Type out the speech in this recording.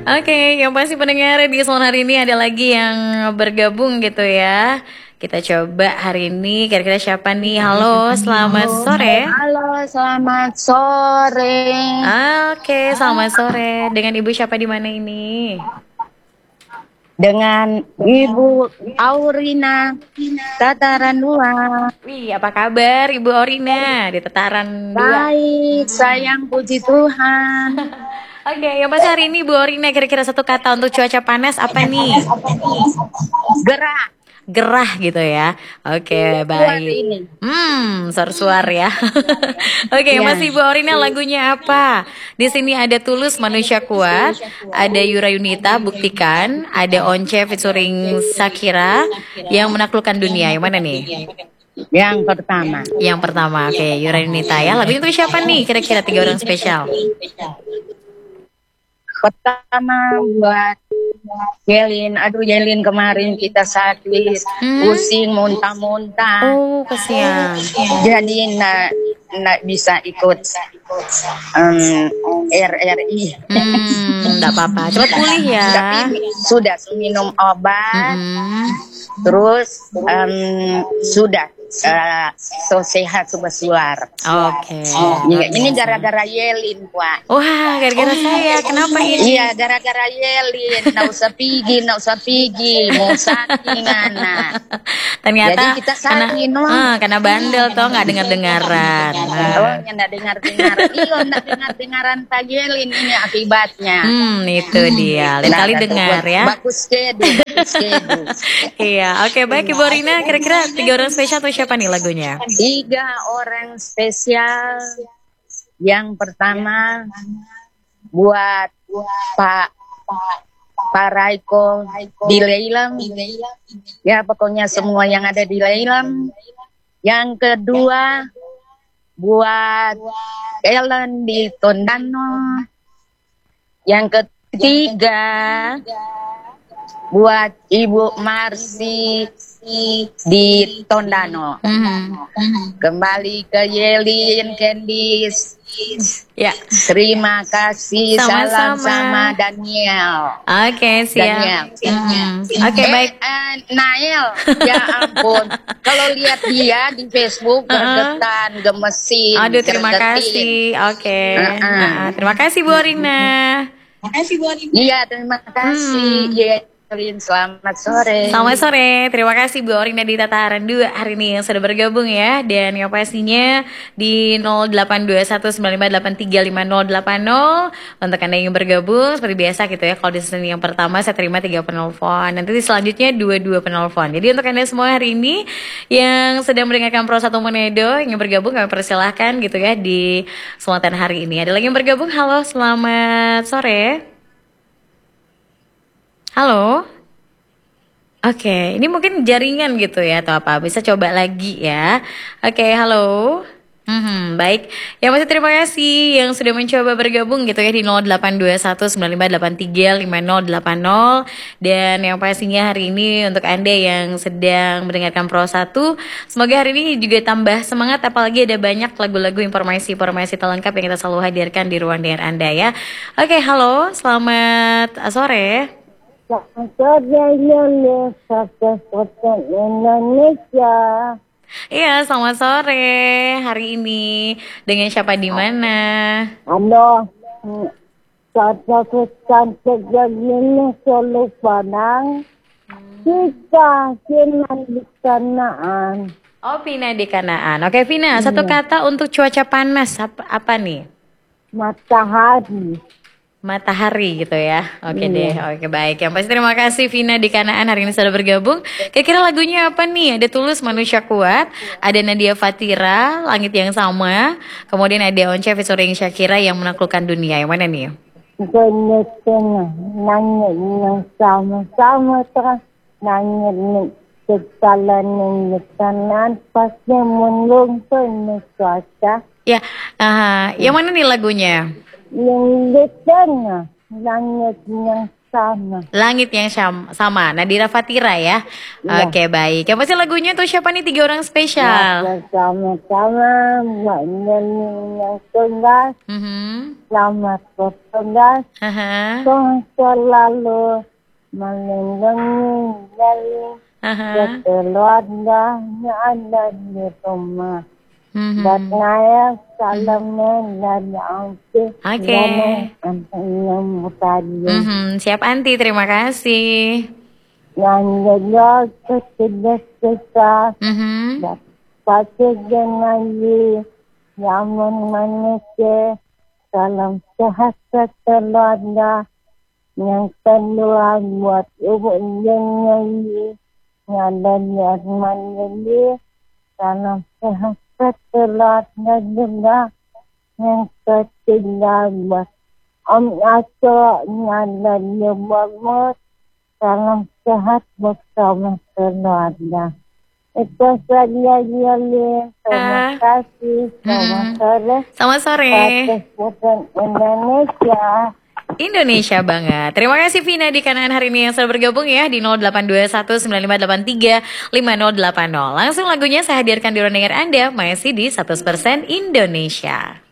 Oke, yang pasti pendengar di Salon hari ini ada lagi yang bergabung gitu ya. Kita coba hari ini kira-kira siapa nih? Halo, selamat sore. Halo, selamat sore. Oke, selamat sore. Dengan Ibu siapa di mana ini? Dengan Ibu Aurina Tataran 2. Wih, apa kabar Ibu Orina di Tataran 2? Baik, sayang puji Tuhan. Oke, yang pasti hari ini Bu Orina kira-kira satu kata untuk cuaca panas apa nih? Gerak. Gerah gitu ya. Oke, Kuat baik. ini. Suar-suar ya. Oke, Ya. Mas Ibu Orina lagunya apa? Di sini ada Tulus Manusia Kuat, ada Yura Yunita Buktikan, ada Once featuring Shakira yang menaklukkan dunia. Yang mana nih? Yang pertama. Yang pertama, oke, Yura Yunita ya. Lagunya untuk siapa nih? Kira-kira 3 orang spesial. Pertama buat Yelin. Aduh, Yelin kemarin kita sakit, pusing, muntah-muntah. Oh, kasihan. Jadi nggak bisa ikut RRI. Enggak apa-apa. Cepat pulih ya. Tapi sudah minum obat, terus sudah so sehat sebesar. Oke. Ini gara-gara Yelin, Pak. Wah, gara-gara saya. Kenapa ini? Iya, gara-gara Yelin. Nggak usah pergi, mau sakit ngana. Ternyata Jadi kita sakit, karena bandel toh nggak dengar-dengaran. Oh, nggak dengar-dengaran. Iya, nggak dengar-dengaran Pak Yelin ini akibatnya. Itu dia. Lain kali dengar ya. Bagus kedu. Iya, oke, baik Ibu Rina. Kira-kira 3 orang spesial atau siapa nih lagunya? 3 orang spesial. Yang pertama buat Pak Raiko di Leilam. Ya, pokoknya semua yang ada di Leilam. Yang kedua buat Ellen di Tondano. Yang ketiga buat Ibu Marsi di Tondano. Kembali ke Yelin Candice. Ya. Terima kasih. Sama-sama. Salam sama Daniel. Oke, siap. Daniel. Oke, baik. Nael, ya ampun. Kalau lihat dia di Facebook gergetan, gemesin. Aduh, terima kasih. Oke. Terima kasih Bu Rina. Iya, terima kasih. Yelin, selamat sore. Selamat sore, terima kasih Bu Orina di Tataran 2 hari ini yang sudah bergabung ya. Dan yang pastinya di 082195835080 untuk Anda yang bergabung seperti biasa gitu ya. Kalau di sesi yang pertama saya terima 3 penelpon, nanti selanjutnya 2 penelpon. Jadi untuk Anda semua hari ini yang sedang mendengarkan Pro 1 Monedo yang bergabung kami persilahkan gitu ya di kesempatan hari ini. Ada lagi yang bergabung, halo selamat sore. Halo. Oke, ini mungkin jaringan gitu ya atau apa? Bisa coba lagi ya. Oke, halo. Baik. Yang masih terima kasih yang sudah mencoba bergabung gitu ya di 082195835080 dan yang pastinya hari ini untuk Anda yang sedang mendengarkan Pro 1, semoga hari ini juga tambah semangat apalagi ada banyak lagu-lagu informasi-informasi terlengkap yang kita selalu hadirkan di ruang dengar Anda ya. Oke, halo. Selamat sore. Indonesia. Iya, selamat sore. Hari ini dengan siapa di mana? Halo. Cantik begini selalu pandang. Kita di Kanaan. Oh, Vina di Kanaan. Oke, Vina, satu kata untuk cuaca panas apa nih? Matahari. Matahari gitu ya. Oke deh, oke baik. Yang pasti terima kasih Vina di Kanaan hari ini sudah bergabung. Kira-kira lagunya apa nih? Ada Tulus Manusia Kuat, ada Nadia Fatira Langit Yang Sama, kemudian ada Once featuring Shakira yang menaklukkan dunia. Yang mana nih? Tengah langit yang sama-sama terang, langit segala kanan pasnya mendung penuh cuaca. Ya, yang mana nih lagunya? Yang di tengah langit yang sama. Langit yang sama. Nadira Fatira ya. Iya. Oke, baik. Yang pasti lagunya tuh siapa nih 3 orang Ya, spesial? bersama-sama Mbak Neni yang tugas, selamat bertugas, Haha. Tuhan selalu melindungi dari keluarga yang ada di rumah. Dan saya salamnya dari Anti Oke. dan yang tadi. Siap Anti, terima kasih. Yang juga ketidak kita dapat lagi zaman manusia salam sehat keluarga. Yang kedua buat ibu dan nyanyi yang ada di Arman jadi salam sehat keluarga juga. Yang ketiga buat Om Aco yang ada di Bogor salam sehat bersama keluarga. Itu saja Yoli. Terima kasih. Selamat sore. Selamat sore. Atas Indonesia. Indonesia banget. Terima kasih Vina di kanan hari ini yang sudah bergabung ya di 082195835080. Langsung lagunya saya hadirkan di ruang dengar Anda masih di 100% Indonesia.